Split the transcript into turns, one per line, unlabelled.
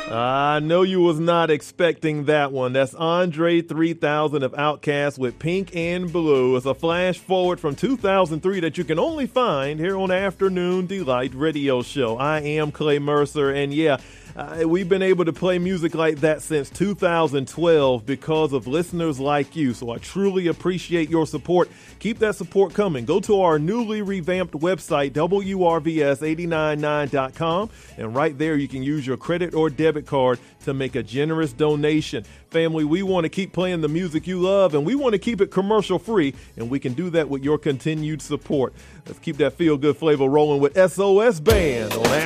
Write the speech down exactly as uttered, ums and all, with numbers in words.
I know you was not expecting that one. That's Andre three thousand of Outkast with Pink and Blue. It's a flash forward from two thousand three that you can only find here on Afternoon Delight Radio Show. I am Clay Mercer, and yeah, Uh, we've been able to play music like that since two thousand twelve because of listeners like you. So I truly appreciate your support. Keep that support coming. Go to our newly revamped website, W R V S eight nine nine dot com. And right there, you can use your credit or debit card to make a generous donation. Family, we want to keep playing the music you love, and we want to keep it commercial free. And we can do that with your continued support. Let's keep that feel good flavor rolling with S O S Band on